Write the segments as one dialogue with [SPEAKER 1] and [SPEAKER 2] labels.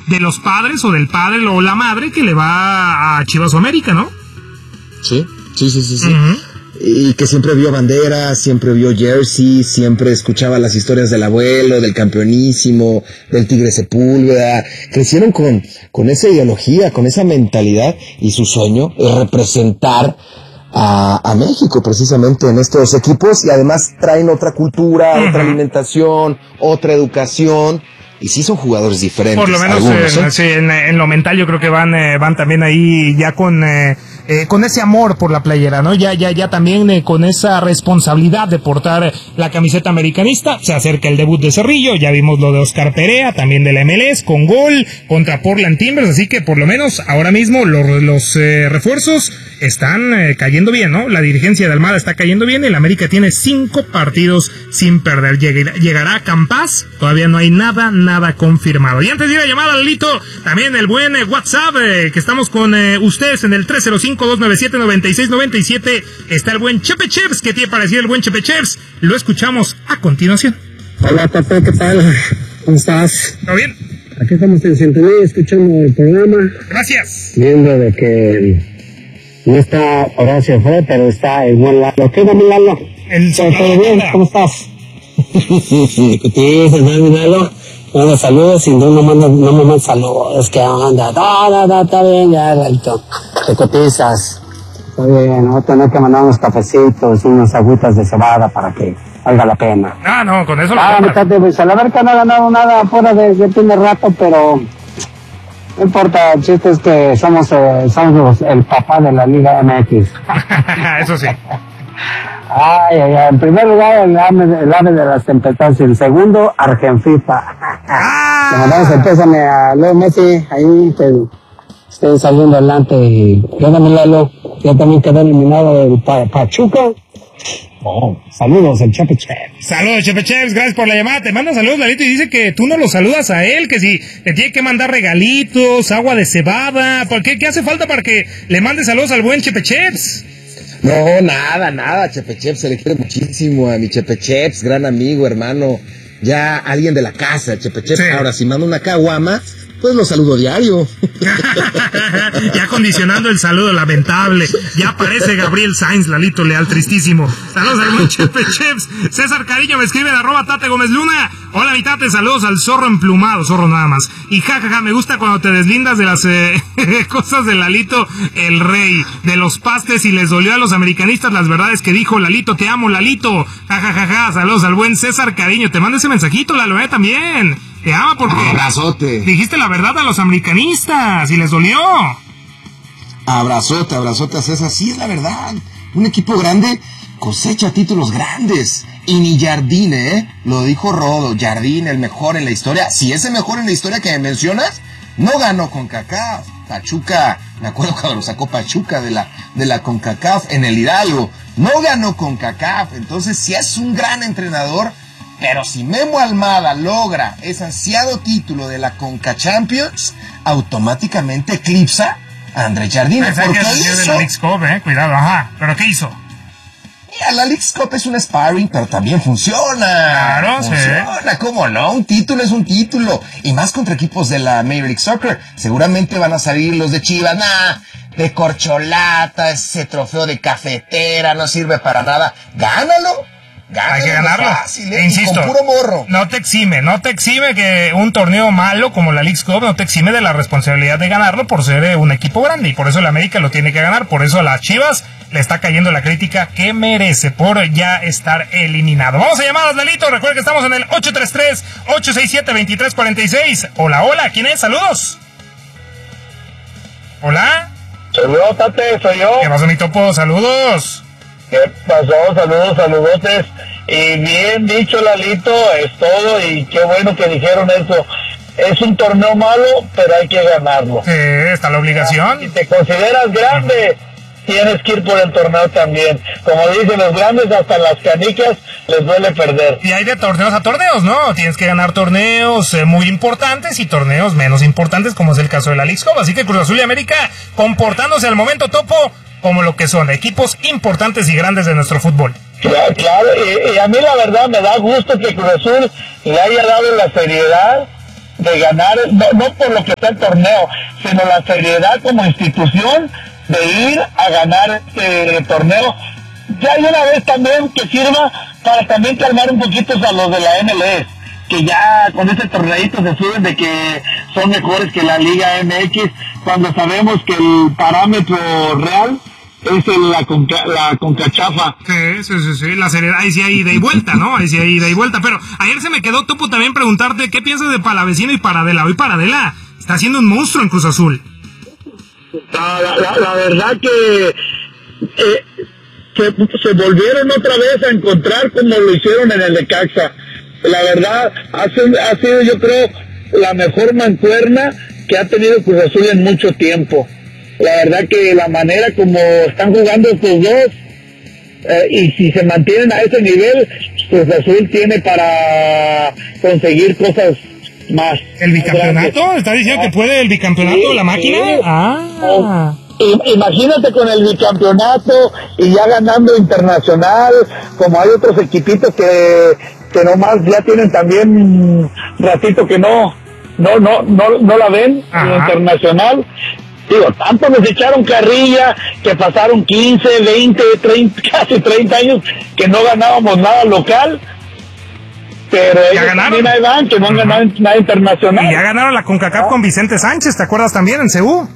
[SPEAKER 1] de los padres o del padre o la madre que le va a Chivas o América, ¿no?
[SPEAKER 2] Sí.
[SPEAKER 1] Uh-huh.
[SPEAKER 2] Y que siempre vio banderas, siempre vio jersey, siempre escuchaba las historias del abuelo, del campeonísimo, del Tigre Sepúlveda. Crecieron con esa ideología, con esa mentalidad, y su sueño es representar a México precisamente en estos equipos, y además traen otra cultura, uh-huh, otra alimentación, otra educación. Y sí son jugadores diferentes.
[SPEAKER 1] Por lo menos algunos, sí, en lo mental yo creo que van también ahí ya con ese amor por la playera, ¿no? Ya también con esa responsabilidad de portar la camiseta americanista. Se acerca el debut de Cerrillo, ya vimos lo de Oscar Perea, también de la MLS, con gol contra Portland Timbers, así que por lo menos ahora mismo los refuerzos están cayendo bien, ¿no? La dirigencia de Almada está cayendo bien, el América tiene 5 partidos sin perder. Llegará Campás, todavía no hay nada confirmado. Y antes de ir a llamar a Lalito, también el buen WhatsApp, que estamos con ustedes en el 305-297-9697, está el buen Chepe Cheps. ¿Qué tiene para decir el buen Chepe Cheps? Lo escuchamos a continuación.
[SPEAKER 3] Hola, Tato, ¿qué tal? ¿Cómo estás?
[SPEAKER 1] ¿Todo bien?
[SPEAKER 3] Aquí estamos en sintonía, escuchando el programa.
[SPEAKER 1] Gracias.
[SPEAKER 3] Viendo de que no está Horacio Fred, pero está el buen Lalo. ¿Qué onda, mi Lalo? ¿Todo bien? ¿Cómo estás? Sí, Lalo. Bueno, saludos, y no me mandan saludos, que anda, está bien, ya, Lalito, te cotizas, está bien, voy a tener que mandar unos cafecitos, unas agüitas de cebada para que valga la pena.
[SPEAKER 1] No, con eso
[SPEAKER 3] pues a la América no ha ganado nada fuera de tiene rato, pero no importa, el chiste es que somos el papá de la Liga MX.
[SPEAKER 1] Eso sí.
[SPEAKER 3] Ay, en primer lugar el ave de las tempestades, y en segundo Argenfifa. Le mandamos el pésame a Leo Messi, ahí que estén saliendo adelante, y quédame Lalo, ya también quedó eliminado el Pachuca. Saludos, el Chepe Cheps.
[SPEAKER 1] Saludos, Chepe Cheps, gracias por la llamada. Te manda saludos, Lalito, y dice que tú no lo saludas a él, que si te tiene que mandar regalitos, agua de cebada. ¿Por qué hace falta para que le mande saludos al buen Chepe Cheps?
[SPEAKER 2] No, nada, Chepe Cheps, se le quiere muchísimo a mi Chepe Cheps, gran amigo, hermano, ya alguien de la casa, Chepe Cheps. Sí. Ahora, si manda una caguama, pues lo saludo diario.
[SPEAKER 1] Ya condicionando el saludo, lamentable. Ya aparece Gabriel Sainz, Lalito Leal, tristísimo. Saludos al buen Chepe Cheps. César Cariño me escribe de @Tate Gómez Luna. Hola, mi Tate, saludos al zorro emplumado, zorro nada más. Y jajaja, me gusta cuando te deslindas de las cosas de Lalito el Rey, de los pastes, y les dolió a los americanistas las verdades que dijo Lalito. Te amo, Lalito. Jajajaja, saludos al buen César Cariño. Te manda ese mensajito, Lalo, también. Te ama porque
[SPEAKER 2] abrazote.
[SPEAKER 1] Dijiste la verdad a los americanistas y les dolió.
[SPEAKER 2] Abrazote a César, sí es la verdad. Un equipo grande cosecha títulos grandes. Y ni Jardine, lo dijo Rodo, Jardine, el mejor en la historia. Si es el mejor en la historia que mencionas, no ganó CONCACAF. Pachuca, me acuerdo cuando lo sacó Pachuca de la CONCACAF en el Hidalgo. No ganó CONCACAF, entonces sí es un gran entrenador. Pero si Memo Almada logra ese ansiado título de la Conca Champions, automáticamente eclipsa a André Jardine.
[SPEAKER 1] ¿Por qué hizo? De la Leagues Cup, cuidado, ajá. ¿Pero qué hizo?
[SPEAKER 2] Mira, la Leagues Cup es un sparring, pero también funciona.
[SPEAKER 1] Claro,
[SPEAKER 2] funciona, sí. ¿Cómo no? Un título es un título. Y más contra equipos de la Major League Soccer. Seguramente van a salir los de Chivas. De corcholata, ese trofeo de cafetera, no sirve para nada. ¡Gánalo!
[SPEAKER 1] Hay que ganarlo.
[SPEAKER 2] Fácil, insisto, con puro morro.
[SPEAKER 1] No te exime que un torneo malo como la Leagues Cup no te exime de la responsabilidad de ganarlo por ser un equipo grande, y por eso el América lo tiene que ganar. Por eso a las Chivas le está cayendo la crítica que merece por ya estar eliminado. Vamos a llamadas, Lalito. Recuerda que estamos en el 833-867-2346. Hola, ¿quién es? Saludos. Hola.
[SPEAKER 4] Soy yo, Tate, soy yo.
[SPEAKER 1] ¿Qué pasa, mi topo? Saludos.
[SPEAKER 4] ¿Qué pasó? Saludotes. Y bien dicho, Lalito, es todo, y qué bueno que dijeron eso. Es un torneo malo, pero hay que ganarlo.
[SPEAKER 1] Sí, está la obligación.
[SPEAKER 4] Si te consideras grande, tienes que ir por el torneo también. Como dicen los grandes, hasta las canicas les duele perder.
[SPEAKER 1] Y hay de torneos a torneos, ¿no? Tienes que ganar torneos muy importantes y torneos menos importantes, como es el caso de la Leagues Cup. Así que Cruz Azul y América comportándose al momento, Topo, como lo que son, equipos importantes y grandes de nuestro fútbol.
[SPEAKER 4] Claro, y a mí la verdad me da gusto que Cruz Azul le haya dado la seriedad de ganar, no por lo que está el torneo, sino la seriedad como institución de ir a ganar este torneo. Ya hay una vez también que sirva para también calmar un poquito a los de la MLS, que ya con ese torneito se suben de que son mejores que la Liga MX, cuando sabemos que el parámetro real es la CONCACHAF.
[SPEAKER 1] Sí, la seriedad, ahí sí hay ida y vuelta, ¿no? Ahí sí hay ida y vuelta, pero ayer se me quedó, Topo, también preguntarte, ¿qué piensas de Palavecino y Paradela? Hoy Paradela está haciendo un monstruo en Cruz Azul.
[SPEAKER 4] La verdad que se volvieron otra vez a encontrar como lo hicieron en el Necaxa. La verdad, ha sido, yo creo, la mejor mancuerna que ha tenido Cruz Azul en mucho tiempo. La verdad que la manera como están jugando estos dos, y si se mantienen a ese nivel, Cruz Azul tiene para conseguir cosas más.
[SPEAKER 1] ¿El bicampeonato? ¿Está diciendo que puede el bicampeonato de la máquina? Sí.
[SPEAKER 4] Imagínate con el bicampeonato y ya ganando internacional, como hay otros equipitos que nomás ya tienen también ratito que no la ven en lo internacional. Digo, tanto nos echaron carrilla que pasaron 15, 20, 30, casi 30 años que no ganábamos nada local, pero
[SPEAKER 1] ya
[SPEAKER 4] ellos
[SPEAKER 1] ganaron.
[SPEAKER 4] También ahí van, que no han ganado nada internacional.
[SPEAKER 1] Y ya ganaron la CONCACAF con Vicente Sánchez, ¿te acuerdas también en CU?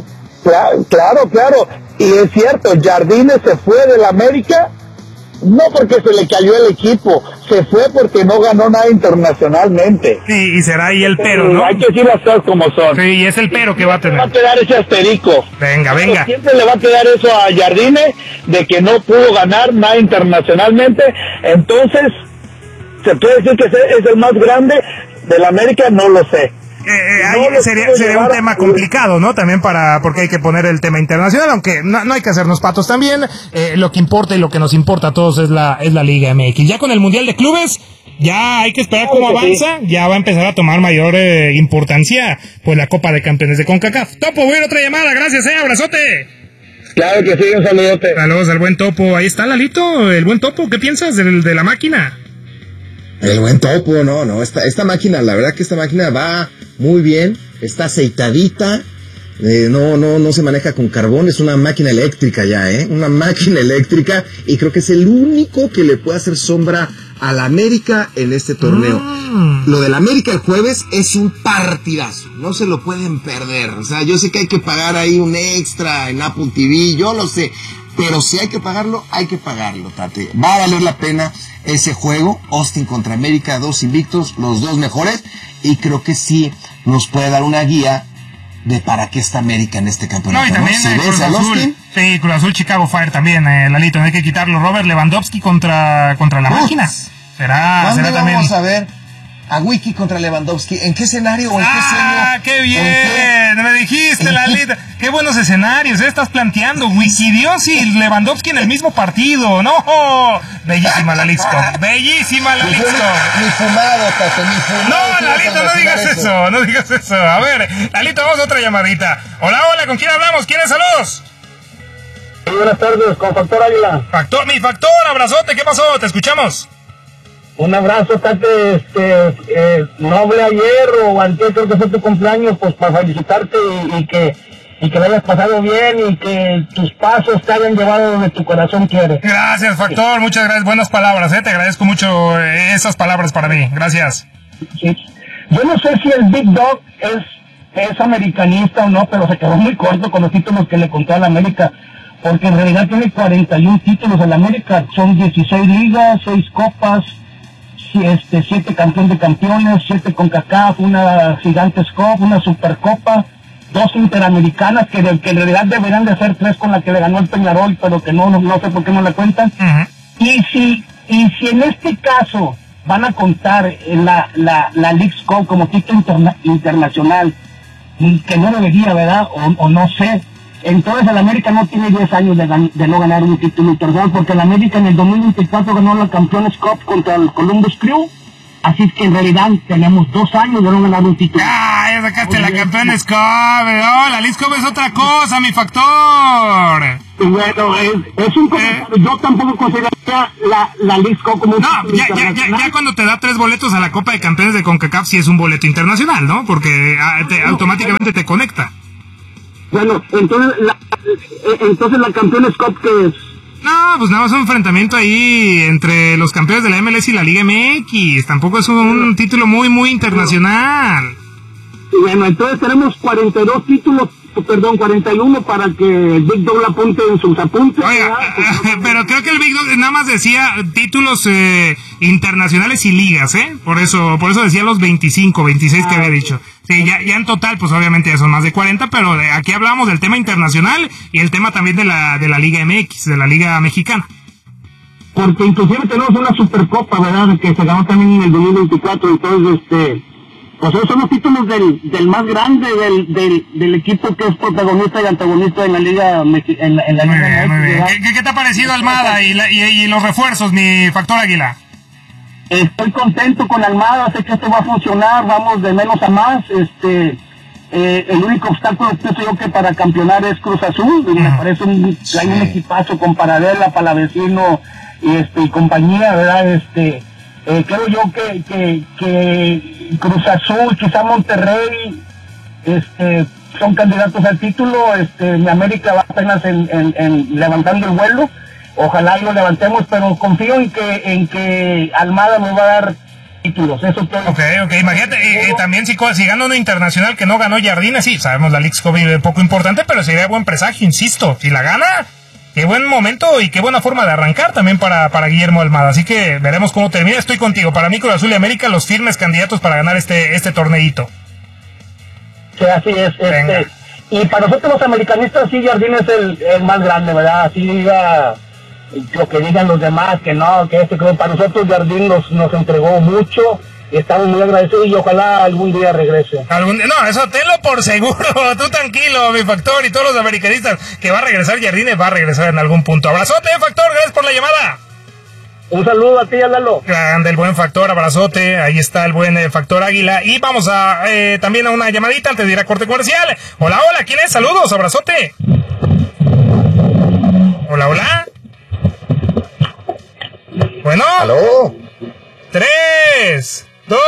[SPEAKER 4] Claro, y es cierto, Jardines se fue del América, no porque se le cayó el equipo, se fue porque no ganó nada internacionalmente.
[SPEAKER 1] Sí, y será ahí el pero, ¿no?
[SPEAKER 4] Hay que decir las cosas como son.
[SPEAKER 1] Sí, y es el pero que va a tener.
[SPEAKER 4] Va a quedar ese asterisco.
[SPEAKER 1] Venga.
[SPEAKER 4] Siempre le va a quedar eso a Jardines, de que no pudo ganar nada internacionalmente, entonces, ¿se puede decir que es el más grande del América? No lo sé.
[SPEAKER 1] Sería un tema complicado, ¿no? También porque hay que poner el tema internacional, aunque no hay que hacernos patos también. Lo que importa y lo que nos importa a todos es la Liga MX. Ya con el Mundial de Clubes, ya hay que esperar cómo avanza. Ya va a empezar a tomar mayor importancia pues la Copa de Campeones de CONCACAF. Topo, voy a ir a otra llamada. Gracias, abrazote.
[SPEAKER 4] Claro que sí, un saludote.
[SPEAKER 1] Saludos al buen Topo. Ahí está Lalito, el buen Topo. ¿Qué piensas de la máquina?
[SPEAKER 2] El buen Topo, no, esta máquina, la verdad que esta máquina va muy bien, está aceitadita, no se maneja con carbón, es una máquina eléctrica ya, una máquina eléctrica, y creo que es el único que le puede hacer sombra a la América en este torneo. Lo del América el jueves es un partidazo, no se lo pueden perder, o sea, yo sé que hay que pagar ahí un extra en Apple TV, yo lo sé, pero si hay que pagarlo, Tate. Va a valer la pena ese juego, Austin contra América, 2 invictos, los 2 mejores, y creo que sí nos puede dar una guía de para qué está América en este campeonato.
[SPEAKER 1] No, y también
[SPEAKER 2] ¿no?
[SPEAKER 1] Cruz Azul, sí, Cruz Azul, Chicago Fire también, Lalito, no hay que quitarlo. Robert Lewandowski contra la máquina. Será
[SPEAKER 2] ¿Dónde
[SPEAKER 1] también.
[SPEAKER 2] vamos a ver a Wiki contra Lewandowski? ¿En qué escenario o en qué sueño?
[SPEAKER 1] ¡Qué bien! Me dijiste, Lalito. ¡Qué buenos escenarios! Estás planteando Wikidios y Lewandowski en el mismo partido. ¡No! Bellísima la Lixco. Bellísima la Lixco.
[SPEAKER 2] Mi fumado, Tate, mi fumado.
[SPEAKER 1] No, Lalito, no digas eso. A ver, Lalito, vamos a otra llamadita. Hola, ¿con quién hablamos? ¿Quiénes saludos?
[SPEAKER 4] Buenas tardes, con Factor Águila.
[SPEAKER 1] Mi Factor, abrazote, ¿qué pasó? Te escuchamos.
[SPEAKER 4] Un abrazo, Tate, noble ayer o antes, creo que fue tu cumpleaños, pues para felicitarte y que lo hayas pasado bien y que tus pasos te hayan llevado donde tu corazón quiere.
[SPEAKER 1] Gracias, Factor, muchas gracias, buenas palabras, te agradezco mucho esas palabras para mí, gracias.
[SPEAKER 4] Sí. Yo no sé si el Big Dog es americanista o no, pero se quedó muy corto con los títulos que le contó a la América, porque en realidad tiene 41 títulos en la América, son 16 ligas, 6 copas, 7 campeón de campeones, 7 CONCACAF, una Gigantes Cup, una Supercopa, 2 interamericanas que en realidad deberían de ser 3 con la que le ganó el Peñarol, pero que no sé por qué no la cuentan. Y si en este caso van a contar la Leagues Cup como título internacional, que no debería, ¿verdad? O no sé. Entonces el América no tiene 10 años de no ganar un título internacional, porque el América en el 2024 ganó la Campeones Cup contra el Columbus Crew, Así es que en realidad tenemos 2 años de no ganar un título.
[SPEAKER 1] ¡Ah! Ya sacaste la Campeones Cup. ¡Oh, la Leagues Cup es otra cosa, mi factor!
[SPEAKER 4] Bueno, es un comentario. Yo tampoco consideraría la Leagues Cup como un
[SPEAKER 1] título internacional. Ya cuando te da 3 boletos a la Copa de Campeones de CONCACAF sí es un boleto internacional, ¿no? Porque automáticamente te conecta.
[SPEAKER 4] Bueno, entonces la Campeones Cup, ¿qué es?
[SPEAKER 1] No, pues nada más un enfrentamiento ahí entre los campeones de la MLS y la Liga MX. Tampoco es un título muy, muy internacional.
[SPEAKER 4] Bueno, entonces tenemos 42 títulos, 41 para que Big Dog la apunte en sus apuntes.
[SPEAKER 1] Oiga, pero creo que el Big Dog nada más decía títulos internacionales y ligas, ¿eh? Por eso decía los 25, 26 que había dicho. Sí, ya en total, pues obviamente ya son más de 40, pero aquí hablamos del tema internacional y el tema también de la Liga MX, de la Liga Mexicana.
[SPEAKER 4] Porque inclusive tenemos una Supercopa, ¿verdad? Que se ganó también en el 2024, entonces, pues esos son los títulos del más grande, del equipo que es protagonista y antagonista en la Liga en la Liga MX.
[SPEAKER 1] Muy bien. ¿Qué te ha parecido Almada y los refuerzos, mi factor Águila?
[SPEAKER 4] Estoy contento con Almada, sé que esto va a funcionar, vamos de menos a más. El único obstáculo pienso yo que para campeonar es Cruz Azul, y me parece hay un equipazo con Paradela, Palavecino y compañía, ¿verdad? Creo yo que Cruz Azul, quizá Monterrey, son candidatos al título. Mi América va apenas en levantando el vuelo. Ojalá y lo levantemos, pero confío en que Almada me va a dar títulos. Eso todo.
[SPEAKER 1] Ok, imagínate, también si gana uno internacional que no ganó Jardine, sí, sabemos la Leagues Cup es poco importante, pero sería buen presagio, insisto, si la gana, qué buen momento y qué buena forma de arrancar también para Guillermo Almada, así que veremos cómo termina. Estoy contigo, para mí Cruz Azul y América los firmes candidatos para ganar este torneito.
[SPEAKER 4] Sí, así es. Y para nosotros los americanistas sí, Jardine es el más grande, ¿verdad? Así diga lo que digan los demás, que no, que para nosotros Jardín nos entregó mucho y estamos muy agradecidos y ojalá algún día regrese.
[SPEAKER 1] No, eso tenlo por seguro, tú tranquilo, mi factor, y todos los americanistas, que va a regresar Jardín, va a regresar en algún punto. Abrazote, factor, gracias por la llamada.
[SPEAKER 4] Un saludo a ti, Lalo.
[SPEAKER 1] Grande, el buen factor, abrazote, ahí está el buen factor Águila, y vamos a también a una llamadita antes de ir a corte comercial. Hola, ¿quién es? Saludos, abrazote. Hola. Bueno.
[SPEAKER 2] ¿Aló?
[SPEAKER 1] 3,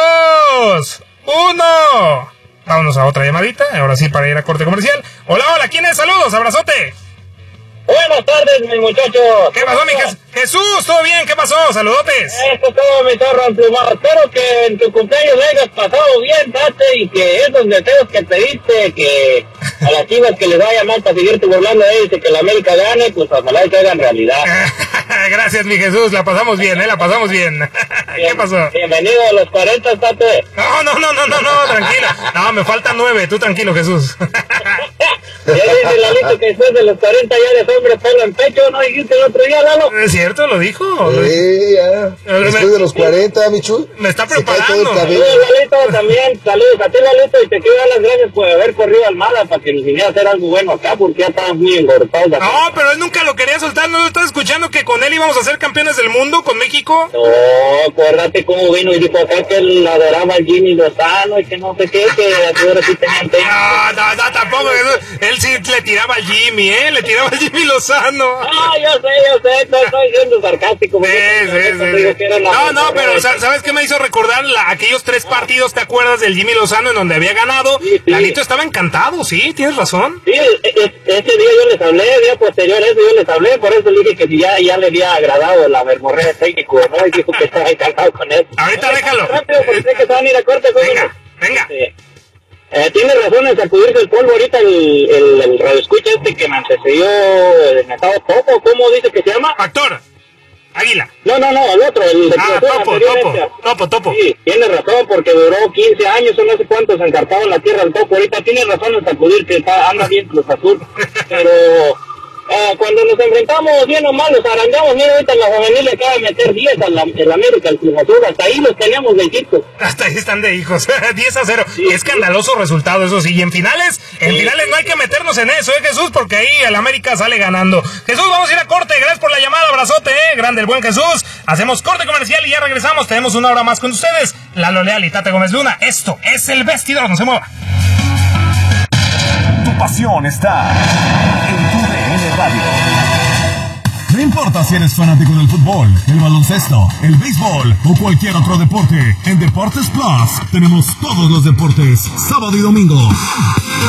[SPEAKER 1] 2, 1. Vámonos a otra llamadita, ahora sí para ir a corte comercial. Hola, ¿quién es? Saludos, abrazote.
[SPEAKER 5] Buenas tardes, mis muchachos.
[SPEAKER 1] ¿Qué pasó, mi Jesús? ¿Todo bien? ¿Qué pasó? Saludotes.
[SPEAKER 5] Esto es todo, mi zorro emplumado. Espero que en tu cumpleaños hayas pasado bien, Tate, y que esos deseos que pediste, que a las chivas que les vaya mal para seguirte burlando de ellos y que la América gane, pues ojalá que hagan realidad.
[SPEAKER 1] Gracias, mi Jesús, la pasamos bien, la pasamos bien. ¿Qué pasó?
[SPEAKER 5] Bienvenido a los 40, Tate.
[SPEAKER 1] No, tranquilo. No, me faltan 9, tú tranquilo, Jesús.
[SPEAKER 5] Ya dice Lalito que después de los 40 ya eres hombre, pelo en pecho, ¿no dijiste el otro día, Lalo?
[SPEAKER 1] Es cierto, lo dijo.
[SPEAKER 2] Sí, ya. Después de los 40, Michu.
[SPEAKER 1] Me está preparando.
[SPEAKER 5] Saludos, Lalito, también. Saludos a ti, Lalito, y te quiero dar las gracias por haber corrido Almada para que nos viniera a hacer algo bueno acá, porque ya estabas muy engordados.
[SPEAKER 1] No, pero él nunca lo quería soltar, ¿no lo estás escuchando que con él íbamos a ser campeones del mundo, con México?
[SPEAKER 5] No, acuérdate cómo vino y dijo acá que él adoraba al Jimmy Lozano y que no sé qué, que ahora sí tenían técnico.
[SPEAKER 1] No, tampoco, él sí le tiraba al Jimmy, le tiraba al Jimmy Lozano.
[SPEAKER 5] Ah, yo sé, estoy siendo sarcástico.
[SPEAKER 1] Sí. No, pero ¿sabes qué me hizo recordar? Aquellos 3 partidos, ¿te acuerdas del Jimmy Lozano en donde había ganado? Sí. Lalito estaba encantado, sí, tienes razón.
[SPEAKER 5] Sí, ese día yo les hablé, el día posterior a eso yo les hablé, por eso le dije que si ya le había agradado la verborrea técnico, ¿no? Y dijo que estaba encantado con él.
[SPEAKER 1] Ahorita déjalo.
[SPEAKER 5] Rápido, porque sé que se van a ir a corte.
[SPEAKER 1] Venga.
[SPEAKER 5] Tiene razón en sacudirse el polvo ahorita el radioescucha que me antecedió en estado Topo, ¿cómo dice que se llama?
[SPEAKER 1] Factor Águila.
[SPEAKER 5] No, el otro, el de
[SPEAKER 1] Topo.
[SPEAKER 5] Sí, tiene razón, porque duró 15 años o no sé cuántos encartado en la tierra el Topo. Ahorita tiene razón en sacudir que anda bien Cruz Azul, pero cuando nos enfrentamos bien o mal, nos arrancamos. Mira, ahorita la juvenil le acaba de meter 10 en la América, el Cruz Azul, hasta ahí los teníamos de hijos.
[SPEAKER 1] Hasta ahí están de hijos, 10-0, sí, escandaloso resultado, eso sí, y en finales no hay que meternos en eso, Jesús, porque ahí el América sale ganando. Jesús, vamos a ir a corte, gracias por la llamada, abrazote, grande el buen Jesús, hacemos corte comercial y ya regresamos, tenemos 1 hora más con ustedes, Lalo Leal y Tate Gómez Luna. Esto es El Vestidor, no se mueva.
[SPEAKER 6] Tu pasión está en TUDN Radio. No importa si eres fanático del fútbol, el baloncesto, el béisbol o cualquier otro deporte, en Deportes Plus tenemos todos los deportes, sábado y domingo.